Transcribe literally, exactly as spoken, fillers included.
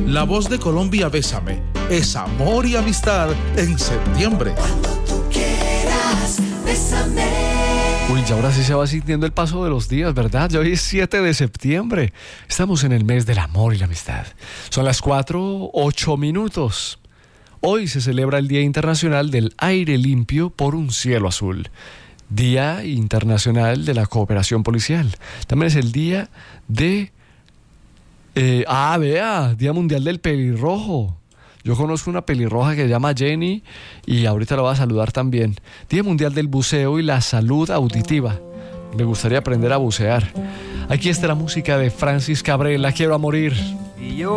La voz de Colombia, Bésame, es amor y amistad en septiembre. Cuando tú quieras, bésame. Uy, ya ahora sí se va sintiendo el paso de los días, ¿verdad? Ya hoy es siete de septiembre. Estamos en el mes del amor y la amistad. Son las cuatro, ocho minutos. Hoy se celebra el Día Internacional del Aire Limpio por un Cielo Azul. Día Internacional de la Cooperación Policial. También es el día de... Eh, ah, vea, Día Mundial del Pelirrojo. Yo conozco una pelirroja que se llama Jenny y ahorita la voy a saludar también. Día Mundial del Buceo y la Salud Auditiva. Me gustaría aprender a bucear. Aquí está la música de Francis Cabrel, La Quiero a Morir. Y yo